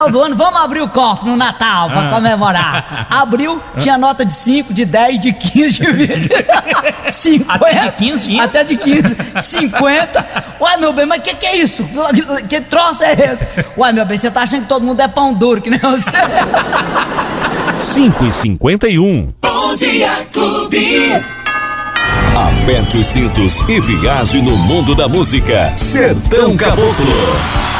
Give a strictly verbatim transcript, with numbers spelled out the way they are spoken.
do ano, vamos abrir o cofre no Natal pra ah. comemorar. Abriu, tinha nota de cinco, de dez, de quinze, de vinte, cinquenta. Até de quinze? Até de quinze, cinquenta. Uai, meu bem, mas que que é isso? Que troço é esse? Uai, meu bem, você tá achando que todo mundo é pão duro, que nem você? cinco e cinquenta e um. Bom Dia Clube. Aperte os cintos e viaje no mundo da música. Sertão Caboclo.